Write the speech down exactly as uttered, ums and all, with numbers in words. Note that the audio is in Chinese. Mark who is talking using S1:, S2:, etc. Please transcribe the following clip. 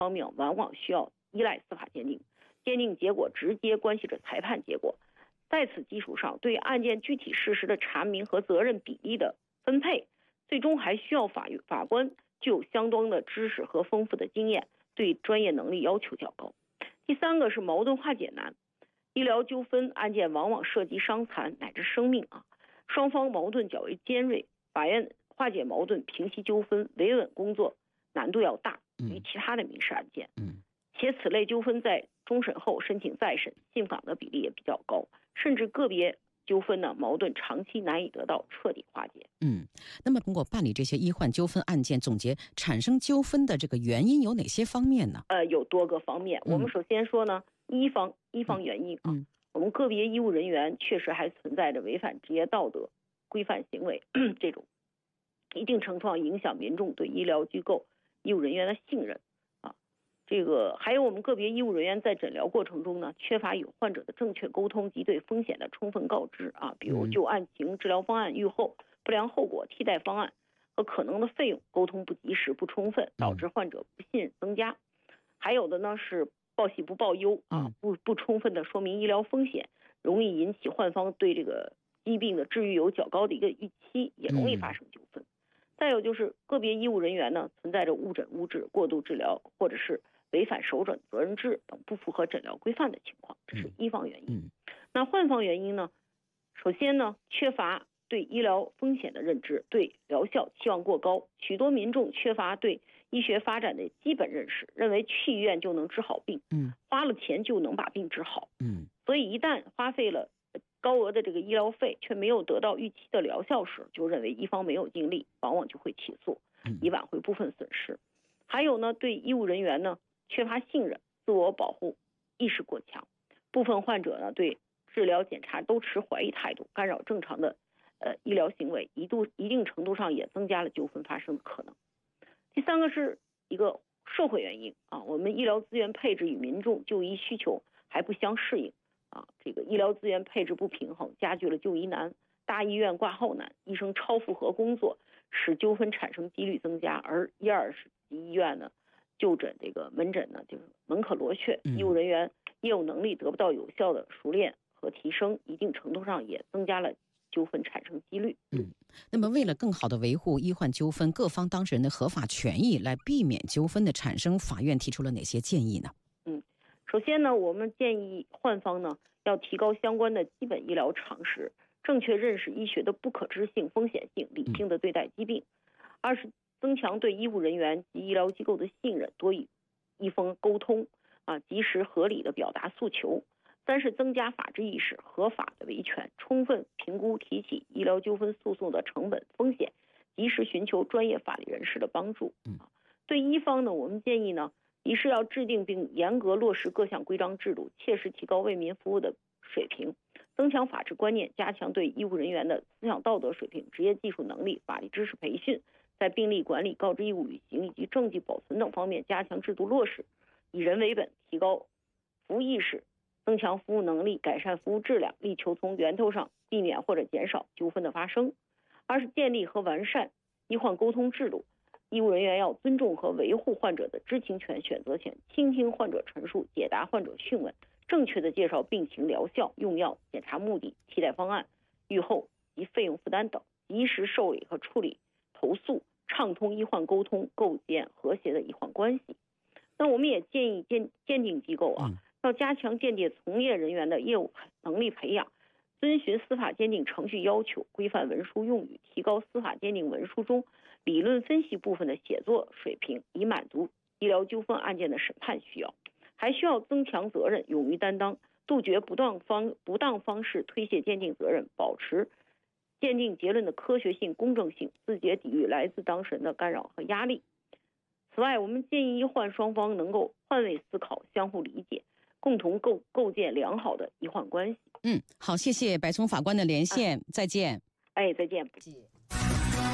S1: 方面往往需要依赖司法鉴定，鉴定结果直接关系着裁判结果。在此基础上，对案件具体事实的查明和责任比例的分配，最终还需要法法官具有相当的知识和丰富的经验，对专业能力要求较高。第三个是矛盾化解难，医疗纠纷案件往往涉及伤残乃至生命啊，双方矛盾较为尖锐，法院化解矛盾、平息纠纷、维稳工作难度要大于其他的民事案件。
S2: 嗯，
S1: 且此类纠纷在终审后申请再审，信访的比例也比较高，甚至个别纠纷呢矛盾长期难以得到彻底化解。
S2: 嗯，那么通过办理这些医患纠纷案件，总结产生纠纷的这个原因有哪些方面呢？
S1: 呃，有多个方面。
S2: 嗯、
S1: 我们首先说呢，一方一方原因啊，
S2: 嗯，
S1: 我们个别医务人员确实还存在着违反职业道德、规范行为这种，一定程度上影响民众对医疗机构医务人员的信任啊。这个还有我们个别医务人员在诊疗过程中呢，缺乏与患者的正确沟通及对风险的充分告知啊，比如就案情、治疗方案、预后、不良后果、替代方案和可能的费用沟通不及时、不充分，导致患者不信任增加。还有的呢是报喜不报忧啊，不不充分的说明医疗风险，容易引起患方对这个疾病的治愈有较高的一个预期，也容易发生纠纷。再有就是个别医务人员呢存在着误诊误治、过度治疗或者是违反首诊责任制等不符合诊疗规范的情况，这是一方原因。那患方原因呢，首先呢缺乏对医疗风险的认知，对疗效期望过高，许多民众缺乏对医学发展的基本认识，认为去医院就能治好病，
S2: 嗯，
S1: 花了钱就能把病治好，
S2: 嗯，
S1: 所以一旦花费了高额的这个医疗费，却没有得到预期的疗效时，就认为一方没有尽力，往往就会起诉，以挽回部分损失。还有呢，对医务人员呢缺乏信任，自我保护意识过强，部分患者呢对治疗检查都持怀疑态度，干扰正常的呃医疗行为，一度一定程度上也增加了纠纷发生的可能。第三个是一个社会原因啊，我们医疗资源配置与民众就医需求还不相适应啊，这个医疗资源配置不平衡，加剧了就医难，大医院挂号难，医生超负荷工作，使纠纷产生几率增加，而一二级医院呢就诊这个门诊呢就是门可罗雀，医务人员业务能力得不到有效的熟练和提升，一定程度上也增加了纠纷产生几率。
S2: 嗯，那么为了更好的维护医患纠纷各方当事人的合法权益，来避免纠纷的产生，法院提出了哪些建议呢？
S1: 嗯，首先呢，我们建议患方呢要提高相关的基本医疗常识，正确认识医学的不可知性、风险性，理性的对待疾病。二是增强对医务人员及医疗机构的信任，多与医方沟通啊，及时合理的表达诉求。三是增加法治意识，合法的维权，充分评估提起医疗纠纷诉讼的成本风险，及时寻求专业法律人士的帮助。啊，对医方呢，我们建议呢，一是要制定并严格落实各项规章制度，切实提高为民服务的水平，增强法治观念，加强对医务人员的思想道德水平、职业技术能力、法律知识培训，在病例管理、告知义务履行以及证据保存等方面加强制度落实，以人为本，提高服务意识，增强服务能力，改善服务质量，力求从源头上避免或者减少纠纷的发生。二是建立和完善医患沟通制度，医务人员要尊重和维护患者的知情权、选择权，倾听患者陈述，解答患者讯问，正确的介绍病情、疗效、用药、检查目的、替代方案、预后及费用负担等，及时受理和处理投诉，畅通医患沟通，构建和谐的医患关系。那我们也建议鉴鉴定机构啊，要加强鉴定从业人员的业务能力培养，遵循司法鉴定程序要求，规范文书用语，提高司法鉴定文书中理论分析部分的写作水平，以满足医疗纠纷案件的审判需要。还需要增强责任，勇于担当，杜绝不当方不当方式推卸鉴定责任，保持鉴定结论的科学性、公正性，自觉抵御来自当事人的干扰和压力。此外，我们建议医患双方能够换位思考，相互理解，共同构构建良好的医患关系。
S2: 嗯，好，谢谢白聪法官的连线，啊、再见。
S1: 哎，再见。